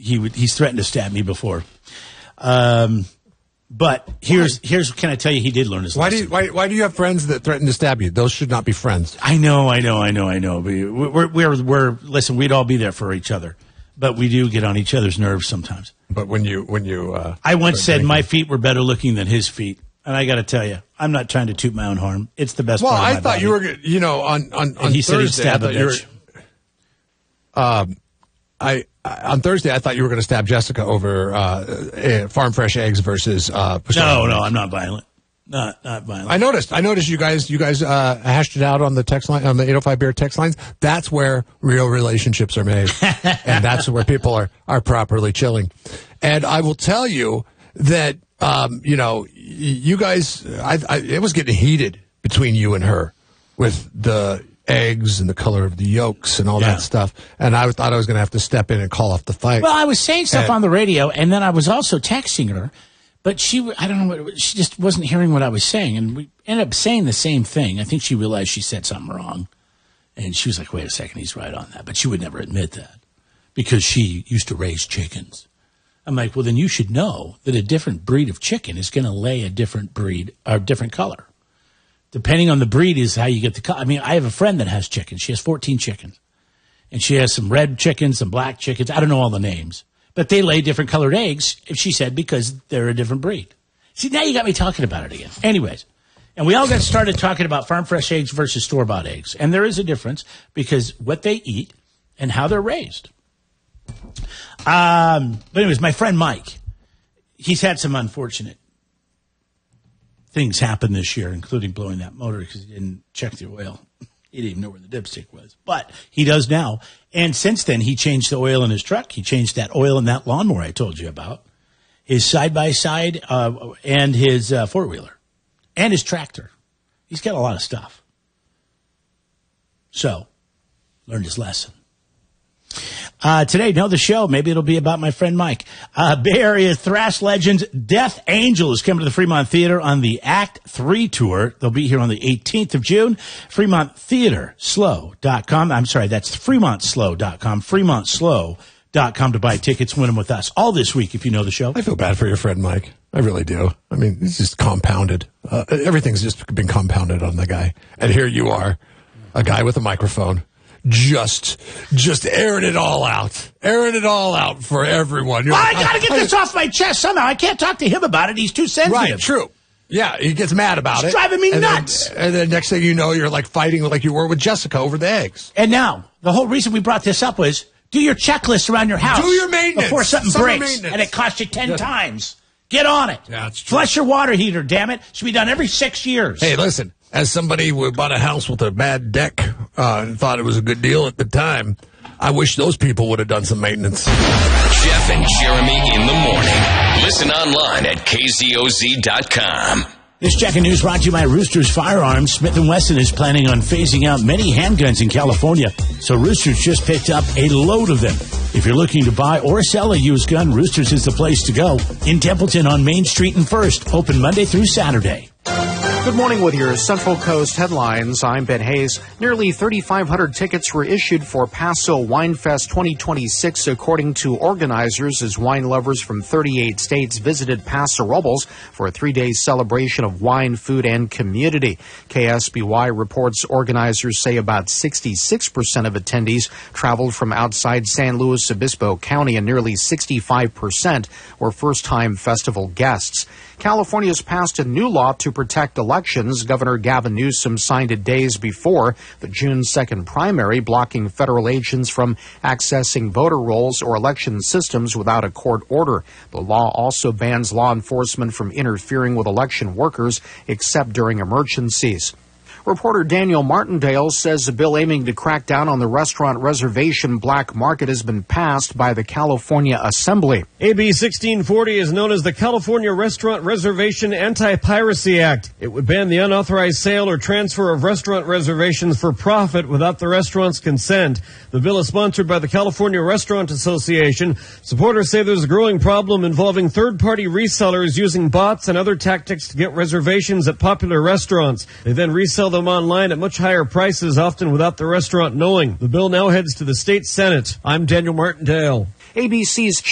he's threatened to stab me before. But here's can I tell you he did learn his lesson. Why do you have friends that threaten to stab you? Those should not be friends. I know. We're listen, we'd all be there for each other. But we do get on each other's nerves sometimes. But when you I once said my feet were better looking than his feet. And I got to tell you, I'm not trying to toot my own horn. It's the best part of my body. Well, I thought you were, on he Thursday, said he'd stab a bitch. On Thursday, I thought you were going to stab Jessica over Farm Fresh eggs versus. No, I'm not violent. Not violent. I noticed you guys hashed it out on the text line, on the 805 Bear text lines. That's where real relationships are made, and that's where people are properly chilling. And I will tell you that you guys, it was getting heated between you and her with the eggs and the color of the yolks and all that stuff. And I thought I was going to have to step in and call off the fight. Well, I was saying stuff on the radio, and then I was also texting her, but she just wasn't hearing what I was saying. And we ended up saying the same thing. I think she realized she said something wrong. And she was like, wait a second, he's right on that. But she would never admit that because she used to raise chickens. I'm like, well, then you should know that a different breed of chicken is going to lay a different breed or different color. Depending on the breed is how you get the color. I mean, I have a friend that has chickens. She has 14 chickens. And she has some red chickens, some black chickens. I don't know all the names. But they lay different colored eggs, she said, because they're a different breed. See, now you got me talking about it again. Anyways, and we all got started talking about farm fresh eggs versus store-bought eggs. And there is a difference because what they eat and how they're raised. But anyways, my friend Mike, he's had some unfortunate things happen this year, including blowing that motor because he didn't check the oil. He didn't even know where the dipstick was. But he does now. And since then, he changed the oil in his truck. He changed that oil in that lawnmower I told you about. His side-by-side and his four-wheeler. And his tractor. He's got a lot of stuff. So, learned his lesson. Today, know the show. Maybe it'll be about my friend Mike. Bay Area thrash legends Death Angel is coming to the Fremont Theater on the Act 3 tour. They'll be here on the 18th of June. FremontTheaterslow.com. I'm sorry, that's FremontSlow.com. FremontSlow.com to buy tickets. Win them with us all this week if you know the show. I feel bad for your friend Mike. I really do. I mean, it's just compounded. Everything's just been compounded on the guy. And here you are, a guy with a microphone. Just airing it all out for everyone. Well, I got to get this off my chest somehow. I can't talk to him about it. He's too sensitive. Right, true. Yeah, he gets mad about it. It's driving me nuts. And then next thing you know, you're like fighting like you were with Jessica over the eggs. And now, the whole reason we brought this up was do your checklist around your house. Do your maintenance. Before something breaks and it costs you 10 times. Get on it. Yeah, that's true. Flush your water heater, damn it. Should be done every 6 years. Hey, listen. As somebody who bought a house with a bad deck and thought it was a good deal at the time, I wish those people would have done some maintenance. Jeff and Jeremy in the morning. Listen online at KZOZ.com. This Jack and News brought to you by Roosters Firearms. Smith & Wesson is planning on phasing out many handguns in California, so Roosters just picked up a load of them. If you're looking to buy or sell a used gun, Roosters is the place to go. In Templeton on Main Street and First, open Monday through Saturday. Good morning with your Central Coast headlines. I'm Ben Hayes. Nearly 3,500 tickets were issued for Paso Wine Fest 2026, according to organizers, as wine lovers from 38 states visited Paso Robles for a 3-day celebration of wine, food, and community. KSBY reports organizers say about 66% of attendees traveled from outside San Luis Obispo County, and nearly 65% were first-time festival guests. California has passed a new law to protect elections. Governor Gavin Newsom signed it days before the June 2nd primary, blocking federal agents from accessing voter rolls or election systems without a court order. The law also bans law enforcement from interfering with election workers except during emergencies. Reporter Daniel Martindale says a bill aiming to crack down on the restaurant reservation black market has been passed by the California Assembly. AB 1640 is known as the California Restaurant Reservation Anti-Piracy Act. It would ban the unauthorized sale or transfer of restaurant reservations for profit without the restaurant's consent. The bill is sponsored by the California Restaurant Association. Supporters say there's a growing problem involving third-party resellers using bots and other tactics to get reservations at popular restaurants. They then resell them online at much higher prices, often without the restaurant knowing. The bill now heads to the state Senate. I'm Daniel Martindale. ABC's